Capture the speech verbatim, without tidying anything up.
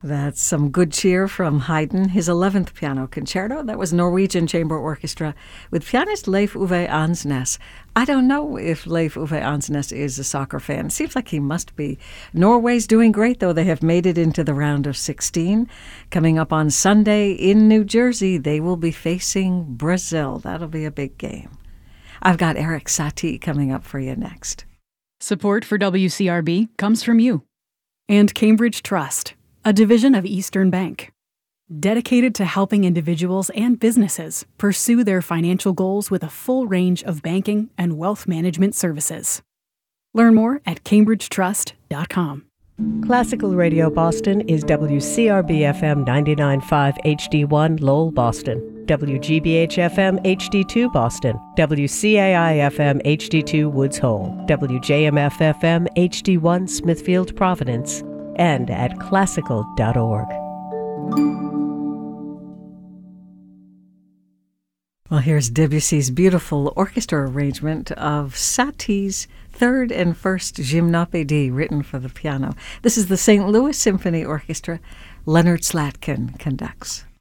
That's some good cheer from Haydn, his eleventh piano concerto. That was Norwegian Chamber Orchestra with pianist Leif Ove Ansnes. I don't know if Leif Ove Ansnes is a soccer fan. Seems like he must be. Norway's doing great, though. They have made it into the round of sixteen. Coming up on Sunday in New Jersey, they will be facing Brazil. That'll be a big game. I've got Erik Satie coming up for you next. Support for W C R B comes from you. And Cambridge Trust, a division of Eastern Bank, dedicated to helping individuals and businesses pursue their financial goals with a full range of banking and wealth management services. Learn more at cambridge trust dot com. Classical Radio Boston is W C R B F M ninety-nine point five H D one Lowell, Boston, W G B H F M H D two Boston, W C A I F M H D two Woods Hole, W J M F F M H D one Smithfield, Providence, and at classical dot org. Well, here's Debussy's beautiful orchestra arrangement of Satie's third and first Gymnopédie, written for the piano. This is the Saint Louis Symphony Orchestra. Leonard Slatkin conducts.